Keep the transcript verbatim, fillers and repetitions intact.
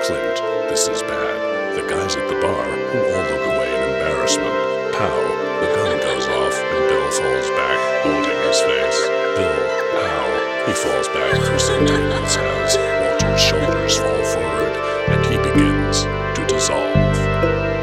Clint, this is bad. The guys at the bar, who all look away in embarrassment. Pow, the gun goes off and Bill falls back, holding his face. Bill, pow, he falls back